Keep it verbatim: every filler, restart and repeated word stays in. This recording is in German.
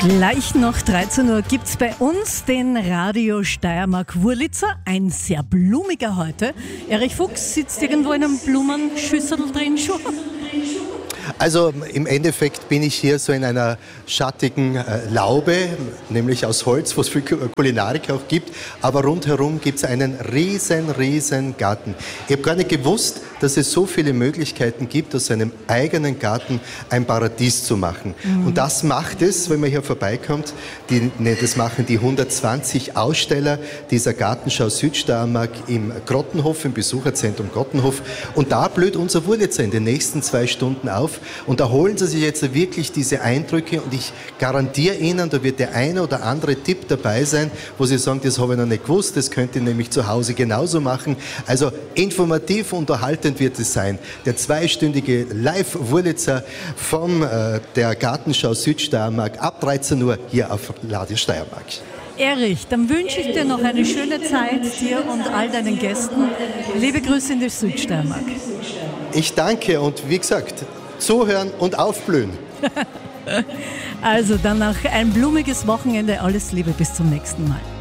Gleich nach dreizehn Uhr gibt es bei uns den Radio Steiermark Wurlitzer. Ein sehr blumiger heute. Erich Fuchs sitzt irgendwo in einem Blumenschüssel drin schon. Also im Endeffekt bin ich hier so in einer schattigen äh, Laube, nämlich aus Holz, wo es viel Kulinarik auch gibt. Aber rundherum gibt es einen riesen, riesen Garten. Ich habe gar nicht gewusst, dass es so viele Möglichkeiten gibt, aus einem eigenen Garten ein Paradies zu machen. Mhm. Und das macht es, wenn man hier vorbeikommt, die, ne, das machen die hundertzwanzig Aussteller dieser Gartenschau Südsteiermark im Grottenhof, im Besucherzentrum Grottenhof. Und da blüht unser Wurlitzer in den nächsten zwei Stunden auf. Und da holen Sie sich jetzt wirklich diese Eindrücke und ich garantiere Ihnen, da wird der eine oder andere Tipp dabei sein, wo Sie sagen, das habe ich noch nicht gewusst, das könnte ich nämlich zu Hause genauso machen. Also informativ, unterhaltend wird es sein. Der zweistündige Live-Wurlitzer von äh, der Gartenschau Südsteiermark ab dreizehn Uhr hier auf Radio Steiermark. Erich, dann wünsche ich dir noch eine schöne Zeit, dir und all deinen Gästen. Liebe Grüße in die Südsteiermark. Ich danke und wie gesagt, zuhören und aufblühen. Also dann noch ein blumiges Wochenende. Alles Liebe, bis zum nächsten Mal.